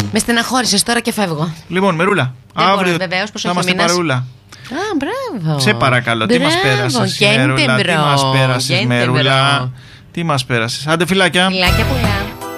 Με στεναχώρησες τώρα και φεύγω. Λοιπόν, Μερούλα, αύριο θα είμαστε παρούλα. Α, μπράβο. Σε παρακαλώ, τι μας πέρασες, Μερούλα, τι μας πέρασες, Μερούλα. Τι μας πέρασες. Άντε, φιλάκια. Φιλάκια πολλά.